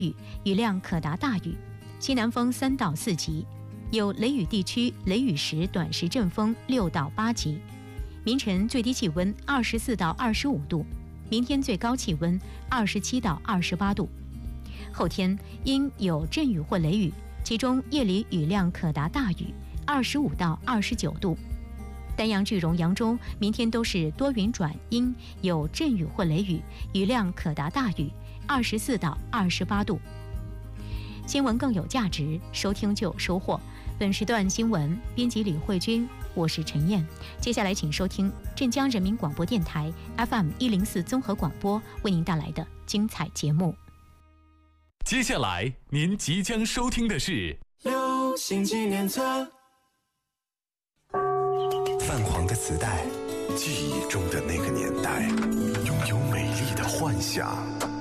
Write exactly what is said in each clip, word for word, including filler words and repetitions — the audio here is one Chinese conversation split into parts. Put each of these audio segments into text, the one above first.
雨，雨量可达大雨，西南风三到四级，有雷雨地区雷雨时短时阵风六到八级。明晨最低气温二十四到二十五度，明天最高气温二十七到二十八度。后天因有阵雨或雷雨，其中夜里雨量可达大雨，二十五到二十九度。丹阳、句容、扬州明天都是多云转阴，有阵雨或雷雨，雨量可达大雨，二十四到二十八度。新闻更有价值，收听就有收获。本时段新闻编辑李慧君，我是陈燕。接下来请收听镇江人民广播电台 F M 一零四综合广播为您带来的精彩节目。 接下来您即将收听的是流行纪念册。 泛黄的磁带，记忆中的那个年代，拥有美丽的幻想。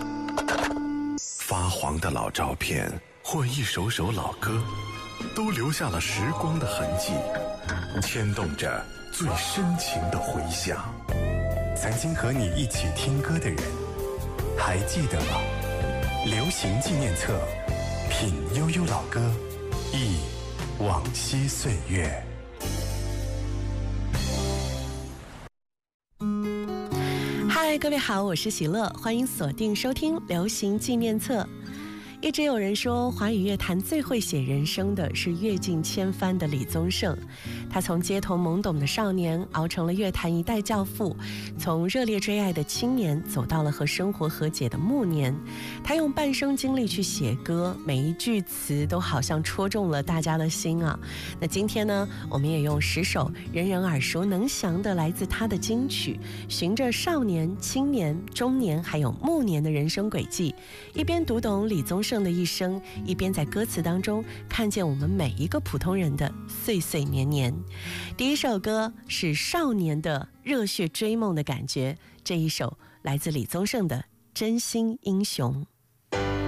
发黄的老照片或一首首老歌，都留下了时光的痕迹，牵动着最深情的回响。曾经和你一起听歌的人，还记得吗？流行纪念册，品悠悠老歌，忆往昔岁月。 嗨，各位好，我是喜乐，欢迎锁定收听流行纪念册。一直有人说，华语乐坛最会写人生的是阅尽千帆的李宗盛。他从街头懵懂的少年熬成了乐坛一代教父，从热烈追爱的青年走到了和生活和解的暮年。他用半生经历去写歌，每一句词都好像戳中了大家的心啊。那今天呢，我们也用十首人人耳熟能详的来自他的金曲，循着少年、青年、中年还有暮年的人生轨迹，一边读懂李宗盛的一生，一边在歌词当中看见我们每一个普通人的岁岁年年。第一首歌是少年的热血追梦的感觉，这一首来自李宗盛的《真心英雄》。